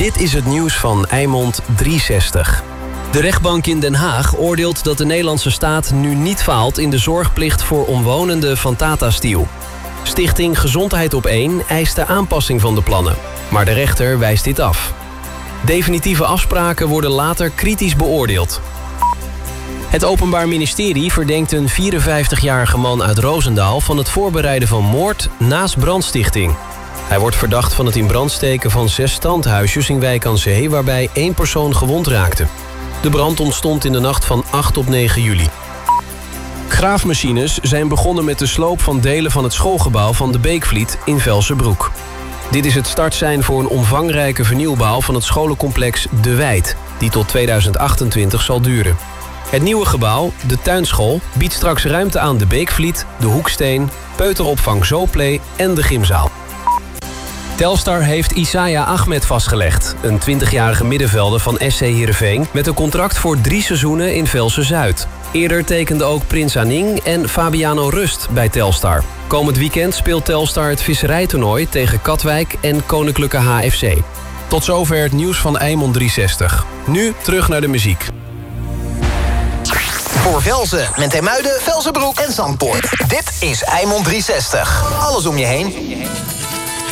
Dit is het nieuws van Eimond 360. De rechtbank in Den Haag oordeelt dat de Nederlandse staat nu niet faalt in de zorgplicht voor omwonenden van Tata Steel. Stichting Gezondheid op 1 eist de aanpassing van de plannen, maar de rechter wijst dit af. Definitieve afspraken worden later kritisch beoordeeld. Het Openbaar Ministerie verdenkt een 54-jarige man uit Roosendaal van het voorbereiden van moord naast brandstichting. Hij wordt verdacht van het in brand steken van 6 standhuisjes in Wijk aan Zee, waarbij 1 persoon gewond raakte. De brand ontstond in de nacht van 8 op 9 juli. Graafmachines zijn begonnen met de sloop van delen van het schoolgebouw van de Beekvliet in Velsenbroek. Dit is het startsein voor een omvangrijke vernieuwbouw van het scholencomplex De Wijd, die tot 2028 zal duren. Het nieuwe gebouw, de tuinschool, biedt straks ruimte aan de Beekvliet, de Hoeksteen, peuteropvang Zoplay en de gymzaal. Telstar heeft Isaiah Ahmed vastgelegd, een 20-jarige middenvelder van SC Heerenveen met een contract voor 3 seizoenen in Velsen-Zuid. Eerder tekenden ook Prins Aning en Fabiano Rust bij Telstar. Komend weekend speelt Telstar het visserijtoernooi tegen Katwijk en Koninklijke HFC. Tot zover het nieuws van Eimond 360. Nu terug naar de muziek. Voor Velzen, Menthemuiden, Velsenbroek en Zandpoort. Dit is Eimond 360. Alles om je heen.